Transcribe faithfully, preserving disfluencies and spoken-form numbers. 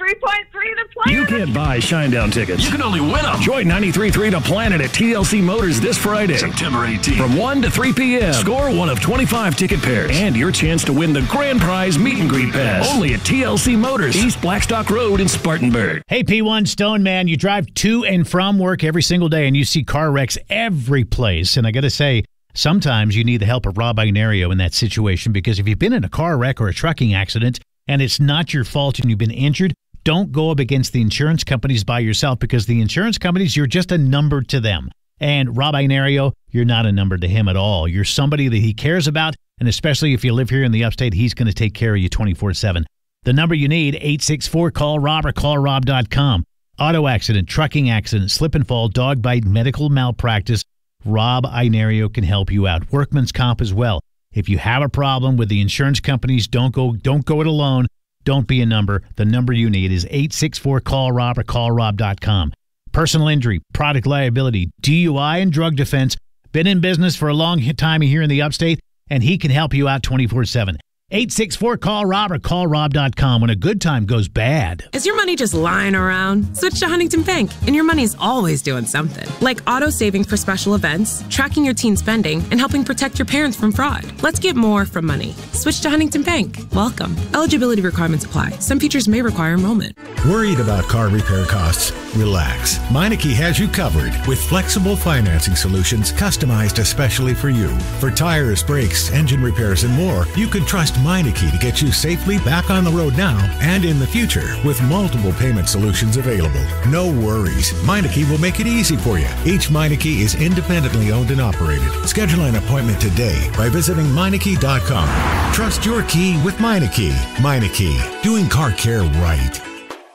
ninety-three point three The Planet. You can't buy Shinedown tickets. You can only win them. Join ninety-three point three The Planet at T L C Motors this Friday, September eighteenth. From one to three p.m. Score one of twenty-five ticket pairs and your chance to win the grand prize meet and greet pass. Only at T L C Motors, East Blackstock Road in Spartanburg. Hey, P one Stone Man, you drive to and from work every single day and you see car wrecks every place. And I got to say, sometimes you need the help of Rob Ignario in that situation, because if you've been in a car wreck or a trucking accident and it's not your fault and you've been injured, don't go up against the insurance companies by yourself, because the insurance companies, you're just a number to them. And Rob Ignario, you're not a number to him at all. You're somebody that he cares about, and especially if you live here in the upstate, he's going to take care of you twenty-four seven. The number you need, eight six four, call Rob or call rob dot com. Auto accident, trucking accident, slip and fall, dog bite, medical malpractice, Rob Ignario can help you out. Workman's comp as well. If you have a problem with the insurance companies, don't go don't go it alone. Don't be a number. The number you need is eight six four, call Rob or call rob dot com. Personal injury, product liability, D U I, and drug defense. Been in business for a long time here in the upstate, and he can help you out twenty-four seven. eight six four, call Rob or call rob dot com when a good time goes bad. Is your money just lying around? Switch to Huntington Bank, and your money's always doing something. Like auto saving for special events, tracking your teen spending, and helping protect your parents from fraud. Let's get more from money. Switch to Huntington Bank. Welcome. Eligibility requirements apply. Some features may require enrollment. Worried about car repair costs? Relax. Meineke has you covered with flexible financing solutions customized especially for you. For tires, brakes, engine repairs, and more, you can trust Meineke to get you safely back on the road now and in the future with multiple payment solutions available. No worries. Meineke will make it easy for you. Each Meineke is independently owned and operated. Schedule an appointment today by visiting Meineke dot com. Trust your key with Meineke. Meineke, doing car care right.